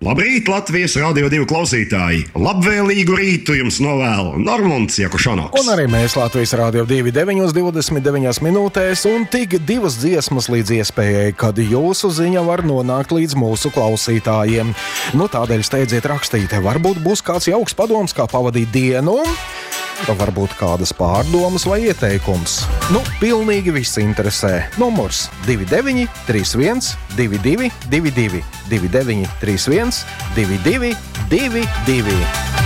Labrīt, Latvijas Radio 2 klausītāji! Labvēlīgu rītu jums novēl Normons Jakušanoks. Un arī mēs Latvijas Radio 2 9:29 minūtēs un tik 2 dziesmas līdz iespējai, kad jūsu ziņa var nonākt līdz mūsu klausītājiem. Tādēļ steidziet rakstīt. Varbūt būs kāds jauks padoms, kā pavadīt dienu, varbūt kādas pārdomas vai ieteikums. Pilnīgi viss interesē. Numurs 29 31 22 22 29 31 22 22.